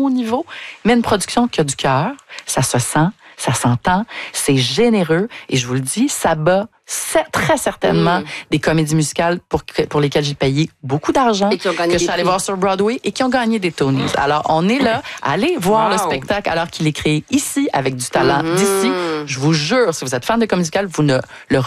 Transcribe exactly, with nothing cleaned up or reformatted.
haut niveau, mais une production qui a du cœur, ça se sent, ça s'entend, c'est généreux, et je vous le dis, ça bat très certainement mmh. des comédies musicales pour, pour lesquelles j'ai payé beaucoup d'argent, et qui ont gagné que je suis allée voir sur Broadway et qui ont gagné des Tonys. Alors, on est là, allez voir wow. le spectacle alors qu'il est créé ici, avec du talent mmh. d'ici. Je vous jure, si vous êtes fan de comédie musicale, vous ne le